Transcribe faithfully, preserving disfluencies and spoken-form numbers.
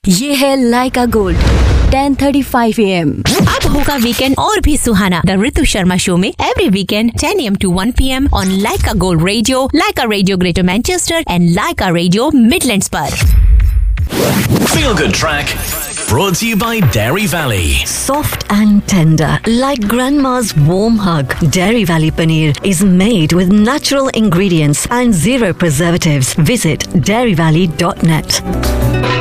ये है लाइका gold ten thirty five A M. अब होगा वीकेंड और भी सुहाना द ऋतु शर्मा शो में every weekend ten A M to one P M on Lyca gold radio, Lyca radio greater Manchester and Lyca radio Midlands पर। Feel Good Track brought to you by Dairy Valley. Soft and tender, like grandma's warm hug. Dairy Valley Paneer is made with natural ingredients and zero preservatives. Visit dairy valley dot net.